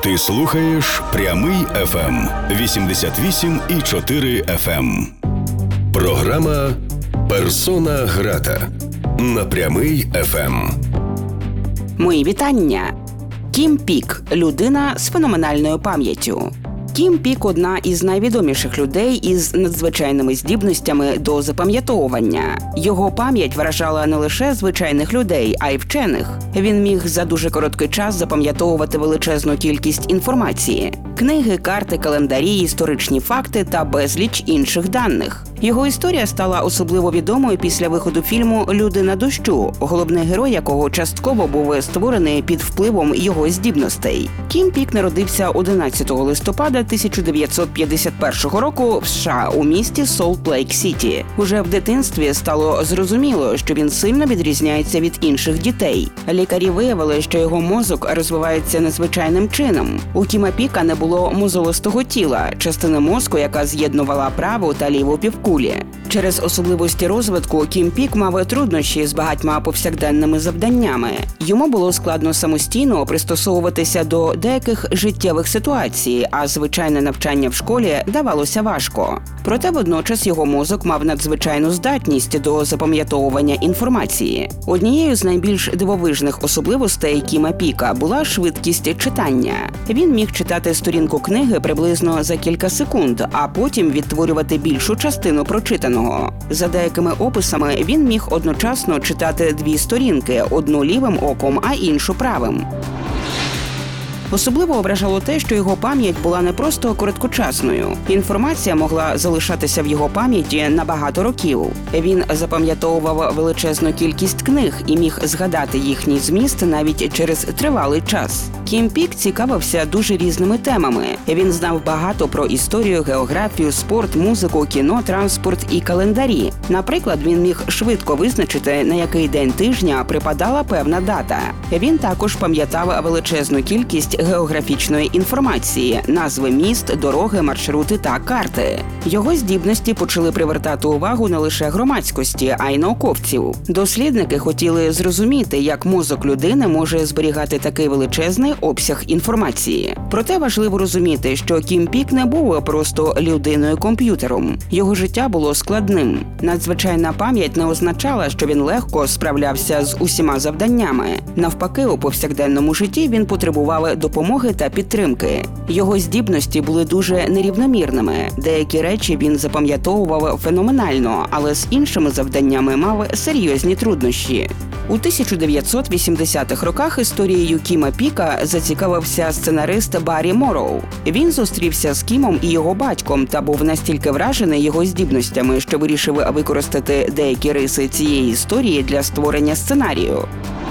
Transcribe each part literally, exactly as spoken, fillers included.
Ти слухаєш Прямий еф ем вісімдесят вісім і чотири еф ем. Програма «Персона грата» на Прямий еф ем. Мої вітання. Кім Пік – людина з феноменальною пам'яттю. Кім Пік – одна із найвідоміших людей із надзвичайними здібностями до запам'ятовування. Його пам'ять вражала не лише звичайних людей, а й вчених. Він міг за дуже короткий час запам'ятовувати величезну кількість інформації – книги, карти, календарі, історичні факти та безліч інших даних. Його історія стала особливо відомою після виходу фільму «Людина дощу», головний герой якого частково був створений під впливом його здібностей. Кім Пік народився одинадцятого листопада тисяча дев'ятсот п'ятдесят першого року в США у місті Солт-Лейк-Сіті. Уже в дитинстві стало зрозуміло, що він сильно відрізняється від інших дітей. Лікарі виявили, що його мозок розвивається незвичайним чином. У Кіма Піка не було мозолистого тіла, частини мозку, яка з'єднувала праву та ліву півкулі. Через особливості розвитку Кім Пік мав труднощі з багатьма повсякденними завданнями. Йому було складно самостійно пристосовуватися до деяких життєвих ситуацій, а звичайне навчання в школі давалося важко. Проте водночас його мозок мав надзвичайну здатність до запам'ятовування інформації. Однією з найбільш дивовижних особливостей Кіма Піка була швидкість читання. Він міг читати сторінку книги приблизно за кілька секунд, а потім відтворювати більшу частину прочитаного. За деякими описами, він міг одночасно читати дві сторінки, одну лівим оком, а іншу правим. Особливо вражало те, що його пам'ять була не просто короткочасною. Інформація могла залишатися в його пам'яті на багато років. Він запам'ятовував величезну кількість книг і міг згадати їхній зміст навіть через тривалий час. Кім Пік цікавився дуже різними темами. Він знав багато про історію, географію, спорт, музику, кіно, транспорт і календарі. Наприклад, він міг швидко визначити, на який день тижня припадала певна дата. Він також пам'ятав величезну кількість географічної інформації, назви міст, дороги, маршрути та карти. Його здібності почали привертати увагу не лише громадськості, а й науковців. Дослідники хотіли зрозуміти, як мозок людини може зберігати такий величезний обсяг інформації. Проте важливо розуміти, що Кім Пік не був просто людиною-комп'ютером. Його життя було складним. Надзвичайна пам'ять не означала, що він легко справлявся з усіма завданнями. Навпаки, у повсякденному житті він потребував допомоги та підтримки. Його здібності були дуже нерівномірними. Деякі речі він запам'ятовував феноменально, але з іншими завданнями мав серйозні труднощі. У тисяча дев'ятсот вісімдесятих роках історією Кіма Піка зацікавився сценарист Баррі Морроу. Він зустрівся з Кімом і його батьком та був настільки вражений його здібностями, що вирішив використати деякі риси цієї історії для створення сценарію.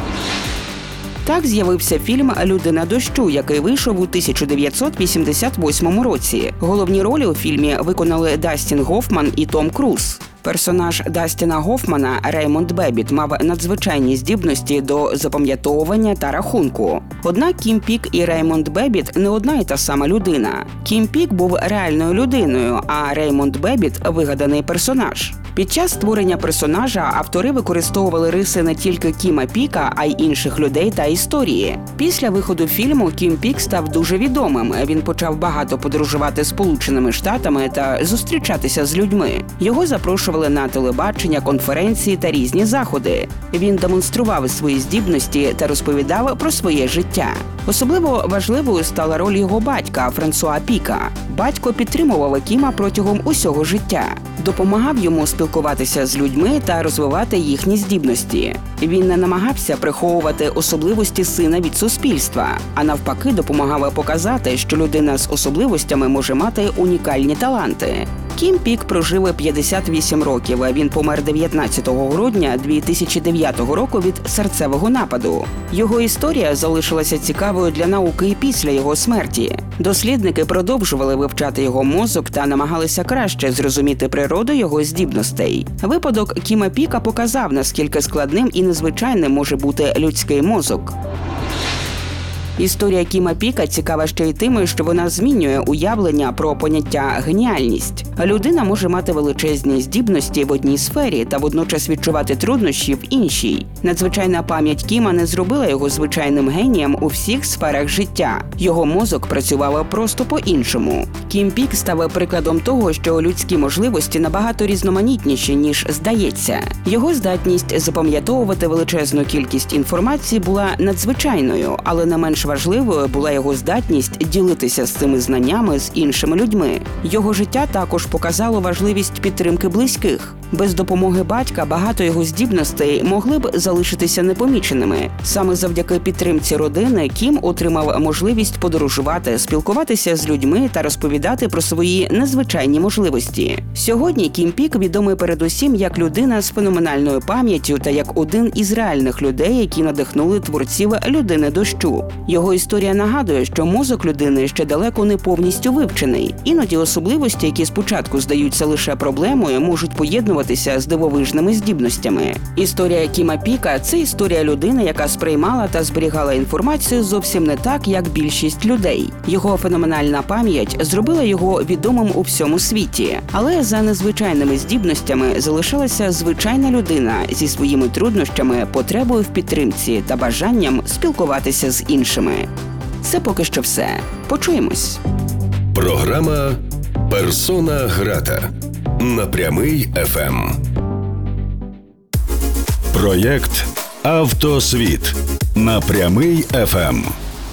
Так з'явився фільм «Людина дощу», який вийшов у тисяча дев'ятсот вісімдесят восьмому році. Головні ролі у фільмі виконали Дастін Гофман і Том Круз. Персонаж Дастіна Гофмана, Реймонд Беббіт, мав надзвичайні здібності до запам'ятовування та рахунку. Однак Кім Пік і Реймонд Беббіт не одна й та сама людина. Кім Пік був реальною людиною, а Реймонд Беббіт – вигаданий персонаж. Під час створення персонажа автори використовували риси не тільки Кіма Піка, а й інших людей та історії. Після виходу фільму Кім Пік став дуже відомим. Він почав багато подорожувати Сполученими Штатами та зустрічатися з людьми. Його запрошували на телебачення, конференції та різні заходи. Він демонстрував свої здібності та розповідав про своє життя. Особливо важливою стала роль його батька Франсуа Піка. Батько підтримував Кіма протягом усього життя. Допомагав йому спілкуватися з людьми та розвивати їхні здібності. Він не намагався приховувати особливості сина від суспільства, а навпаки допомагав показати, що людина з особливостями може мати унікальні таланти. Кім Пік прожив п'ятдесят вісім років, а він помер дев'ятнадцятого грудня дві тисячі дев'ятого року від серцевого нападу. Його історія залишилася цікавою для науки і після його смерті. Дослідники продовжували вивчати його мозок та намагалися краще зрозуміти природу його здібностей. Випадок Кіма Піка показав, наскільки складним і незвичайним може бути людський мозок. Історія Кіма Піка цікава ще й тим, що вона змінює уявлення про поняття «геніальність». Людина може мати величезні здібності в одній сфері та водночас відчувати труднощі в іншій. Надзвичайна пам'ять Кіма не зробила його звичайним генієм у всіх сферах життя. Його мозок працював просто по-іншому. Кім Пік став прикладом того, що людські можливості набагато різноманітніші, ніж здається. Його здатність запам'ятовувати величезну кількість інформації була надзвичайною, але не менш важливою була його здатність ділитися з цими знаннями з іншими людьми. Його життя також показало важливість підтримки близьких. Без допомоги батька багато його здібностей могли б залишитися непоміченими. Саме завдяки підтримці родини Кім отримав можливість подорожувати, спілкуватися з людьми та розповідати про свої незвичайні можливості. Сьогодні Кім Пік відомий передусім як людина з феноменальною пам'яттю та як один із реальних людей, які надихнули творців «Людини дощу». Його історія нагадує, що мозок людини ще далеко не повністю вивчений. Іноді особливості, які спочатку здаються лише проблемою, можуть поєднуватися з дивовижними здібностями. Історія Кіма Піка – це історія людини, яка сприймала та зберігала інформацію зовсім не так, як більшість людей. Його феноменальна пам'ять зробила його відомим у всьому світі. Але за незвичайними здібностями залишалася звичайна людина зі своїми труднощами, потребою в підтримці та бажанням спілкуватися з іншими. Це поки що все. Почуємось. Програма «Персона грата» на Прямий еф ем. Проєкт «Автосвіт» на Прямий еф ем.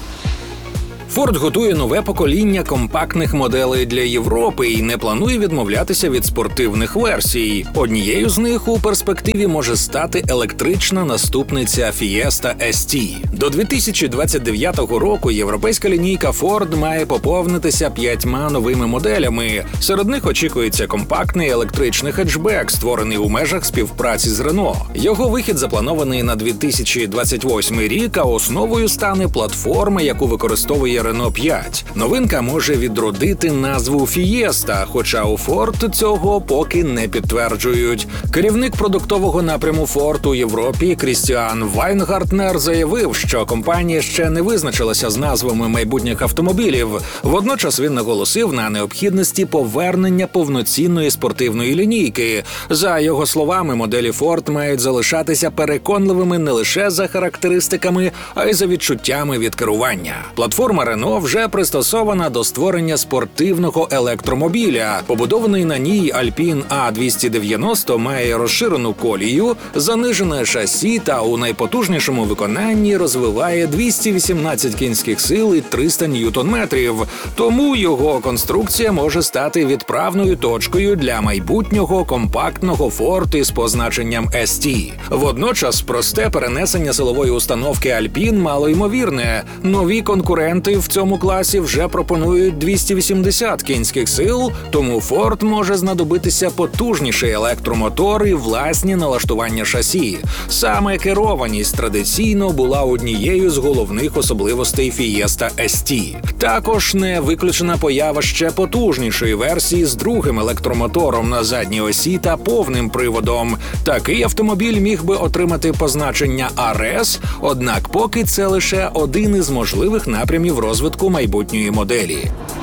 Форд готує нове покоління компактних моделей для Європи і не планує відмовлятися від спортивних версій. Однією з них у перспективі може стати електрична наступниця Fiesta ес ті. До дві тисячі двадцять дев'ятого року європейська лінійка Ford має поповнитися п'ятьма новими моделями. Серед них очікується компактний електричний хетчбек, створений у межах співпраці з Renault. Його вихід запланований на дві тисячі двадцять восьмий рік, а основою стане платформа, яку використовує Renault п'ять. Новинка може відродити назву Fiesta, хоча у Ford цього поки не підтверджують. Керівник продуктового напряму Ford у Європі Крістіан Вайнгартнер заявив, що компанія ще не визначилася з назвами майбутніх автомобілів. Водночас він наголосив на необхідності повернення повноцінної спортивної лінійки. За його словами, моделі Ford мають залишатися переконливими не лише за характеристиками, а й за відчуттями від керування. Платформа Renault вже пристосована до створення спортивного електромобіля. Побудований на ній Alpine а двісті дев'яносто має розширену колію, занижене шасі та у найпотужнішому виконанні розвиває двісті вісімнадцять кінських сил і триста ньютон-метрів. Тому його конструкція може стати відправною точкою для майбутнього компактного Ford із позначенням ес ті. Водночас просте перенесення силової установки Alpine малоймовірне. Нові конкуренти в цьому класі вже пропонують двісті вісімдесят кінських сил, тому Ford може знадобитися потужніший електромотор і власні налаштування шасі. Саме керованість традиційно була однією з головних особливостей Fiesta ес ті. Також не виключена поява ще потужнішої версії з другим електромотором на задній осі та повним приводом. Такий автомобіль міг би отримати позначення ар ес, однак поки це лише один із можливих напрямів розвитку майбутньої моделі.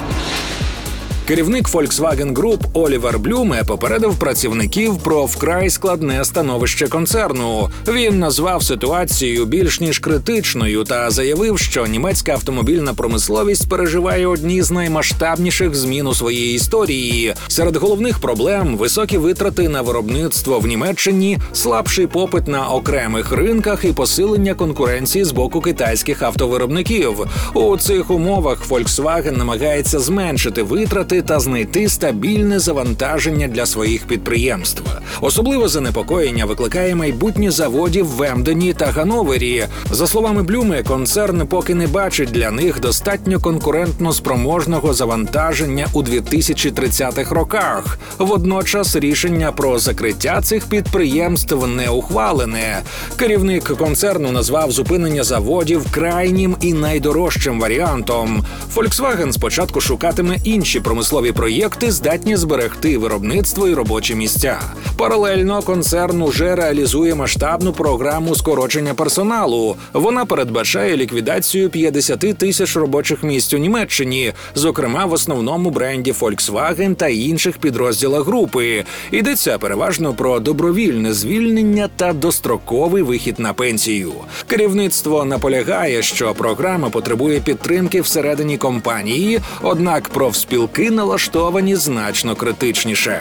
Керівник Volkswagen Group Олівер Блюме попередив працівників про вкрай складне становище концерну. Він назвав ситуацію більш ніж критичною та заявив, що німецька автомобільна промисловість переживає одні з наймасштабніших змін у своїй історії. Серед головних проблем – високі витрати на виробництво в Німеччині, слабший попит на окремих ринках і посилення конкуренції з боку китайських автовиробників. У цих умовах Volkswagen намагається зменшити витрати та знайти стабільне завантаження для своїх підприємств. Особливо занепокоєння викликає майбутнє заводів в Емдені та Ганновері. За словами Блюме, концерн поки не бачить для них достатньо конкурентно спроможного завантаження у дві тисячі тридцятих роках. Водночас рішення про закриття цих підприємств не ухвалене. Керівник концерну назвав зупинення заводів крайнім і найдорожчим варіантом. Volkswagen спочатку шукатиме інші промислові промислові проєкти здатні зберегти виробництво і робочі місця. Паралельно концерн уже реалізує масштабну програму скорочення персоналу. Вона передбачає ліквідацію п'ятдесят тисяч робочих місць у Німеччині, зокрема в основному бренді Volkswagen та інших підрозділах групи. Йдеться переважно про добровільне звільнення та достроковий вихід на пенсію. Керівництво наполягає, що програма потребує підтримки всередині компанії, однак профспілки налаштовані значно критичніше.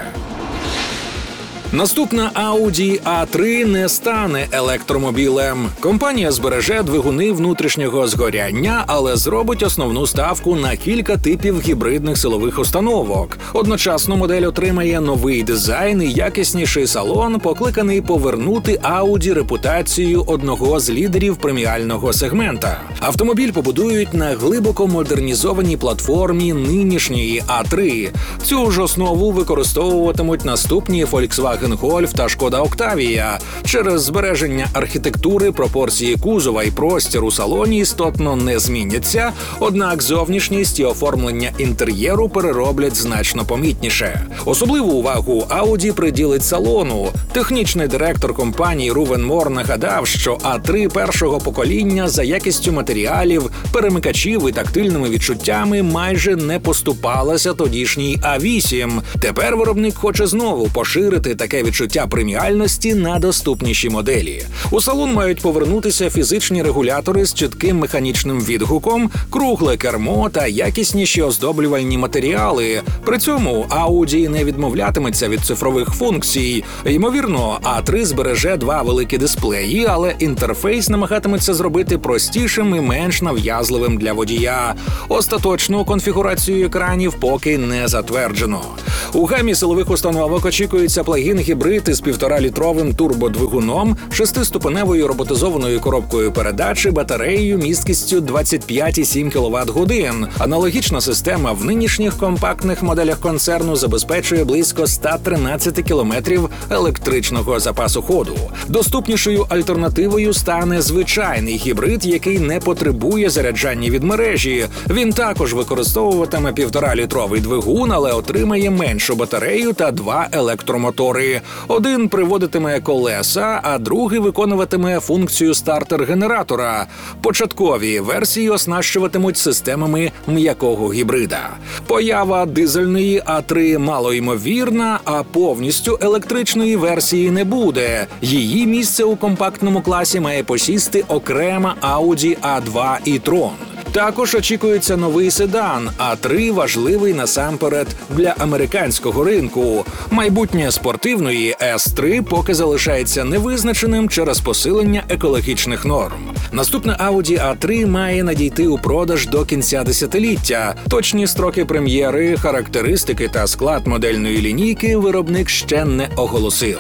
Наступна Audi а три не стане електромобілем. Компанія збереже двигуни внутрішнього згоряння, але зробить основну ставку на кілька типів гібридних силових установок. Одночасно модель отримає новий дизайн і якісніший салон, покликаний повернути Audi репутацію одного з лідерів преміального сегмента. Автомобіль побудують на глибоко модернізованій платформі нинішньої а три. Цю ж основу використовуватимуть наступні Volkswagen Golf та Шкода Октавія. Через збереження архітектури пропорції кузова і простір у салоні істотно не зміняться, однак зовнішність і оформлення інтер'єру перероблять значно помітніше. Особливу увагу Audi приділить салону. Технічний директор компанії Рувен Мор нагадав, що а три першого покоління за якістю матеріалів, перемикачів і тактильними відчуттями майже не поступалася тодішній а вісім. Тепер виробник хоче знову поширити таке відчуття преміальності на доступніші моделі. У салон мають повернутися фізичні регулятори з чітким механічним відгуком, кругле кермо та якісніші оздоблювальні матеріали. При цьому Audi не відмовлятиметься від цифрових функцій. Ймовірно, а три збереже два великі дисплеї, але інтерфейс намагатиметься зробити простішим і менш нав'язливим для водія. Остаточну конфігурацію екранів поки не затверджено. У гамі силових установок очікується плагін-гібрид із півторалітровим турбодвигуном, шестиступеневою роботизованою коробкою передач і батареєю місткістю двадцять п'ять цілих сім кіловат-годин. Аналогічна система в нинішніх компактних моделях концерну забезпечує близько сто тринадцять кілометрів електричного запасу ходу. Доступнішою альтернативою стане звичайний гібрид, який не потребує заряджання від мережі. Він також використовуватиме півторалітровий двигун, але отримає меншу батарею та два електромотори. Один приводитиме колеса, а другий виконуватиме функцію стартер-генератора. Початкові версії оснащуватимуть системами м'якого гібрида. Поява дизельної а три малоймовірна, а повністю електричної версії не буде. Її місце у компактному класі має посісти окрема Audi а два e-tron. Також очікується новий седан а три, важливий насамперед для американського ринку. Майбутнє спортивної ес три поки залишається невизначеним через посилення екологічних норм. Наступна Audi а три має надійти у продаж до кінця десятиліття. Точні строки прем'єри, характеристики та склад модельної лінійки виробник ще не оголосив.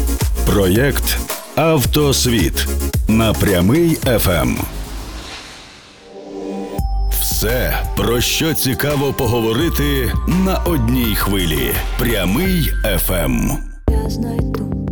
Проєкт «Автосвіт» на Прямий еф ем. Все, про що цікаво поговорити на одній хвилі. Прямий еф ем. Я знайду